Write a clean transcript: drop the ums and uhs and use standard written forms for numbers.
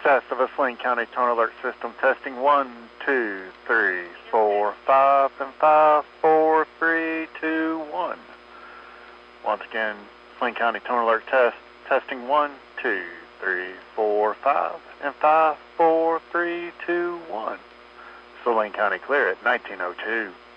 test of a Saline County Tone Alert System. Testing 1, 2, 3, 4, 5, and 5, 4, 3, 2, 1. Once again, Saline County Tone Alert test. Testing 1, 2, 3, 4, 5, and 5, 4, 3, 2, 1. Saline County clear at 1902.